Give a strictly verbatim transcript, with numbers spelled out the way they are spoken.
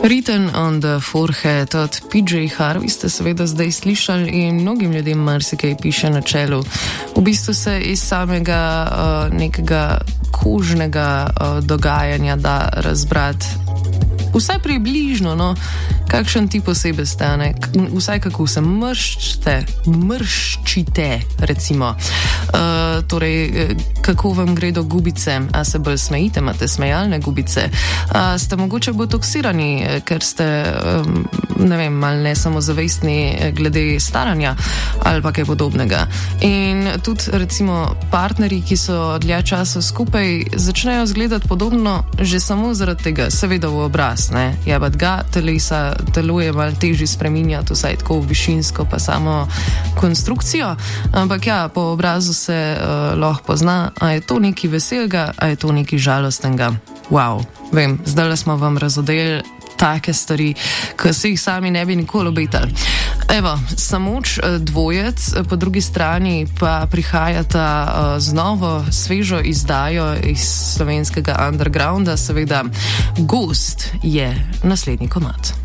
Written on the Forehead od P J Harvey ste seveda zdaj slišali in mnogim ljudem marsikaj piše na čelu. V bistvu se iz samega uh, nekega kožnega uh, dogajanja da razbrati vsaj približno, no, kakšen tip osebe ste, ne? Vsaj kako se mrščite, mrščite, recimo. Uh, torej, kako vam gredo gubice, a se bolj smejite, imate smejalne gubice, a ste mogoče botoksirani, ker ste, um, ne vem, malo nesamozavestni glede staranja ali pa kaj podobnega. In tudi, recimo, partnerji, ki so dlje časa skupaj, začnejo izgledati podobno že samo zaradi tega, seveda v obraz. Ne, jebat ga, telesa, telo je malo težje spreminjati, vsaj tako višinsko, pa samo konstrukcijo, ampak ja, po obrazu se uh, lahko pozna, a je to nekaj veselega, a je to nekaj žalostnega. Wow, vem, zdaj smo vam razodeli take stvari, ki se jih sami ne bi nikoli obetali. Evo, Samoč, dvojec, po drugi strani pa prihajata uh, z novo, svežo izdajo iz slovenskega undergrounda, seveda Ghost je naslednji komad.